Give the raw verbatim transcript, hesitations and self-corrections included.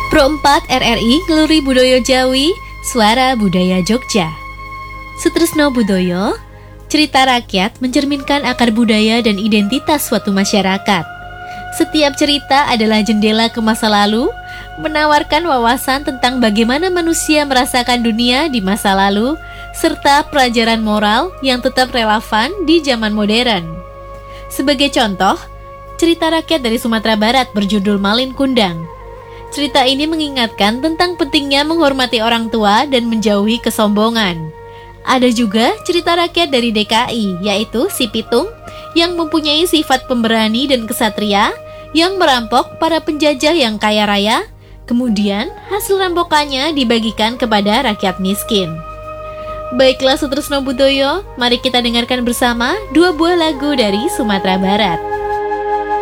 Pro empat R R I Ngeluri Budoyo Jawi, Suara Budaya Jogja. Sutresno Budoyo, cerita rakyat mencerminkan akar budaya dan identitas suatu masyarakat. Setiap cerita adalah jendela ke masa lalu, menawarkan wawasan tentang bagaimana manusia merasakan dunia di masa lalu, serta pelajaran moral yang tetap relevan di zaman modern. Sebagai contoh, cerita rakyat dari Sumatera Barat berjudul Malin Kundang. Cerita ini mengingatkan tentang pentingnya menghormati orang tua dan menjauhi kesombongan. Ada juga cerita rakyat dari D K I, yaitu Si Pitung, yang mempunyai sifat pemberani dan kesatria, yang merampok para penjajah yang kaya raya, kemudian hasil rampokannya dibagikan kepada rakyat miskin. Baiklah Sutresno Budoyo, mari kita dengarkan bersama dua buah lagu dari Sumatera Barat.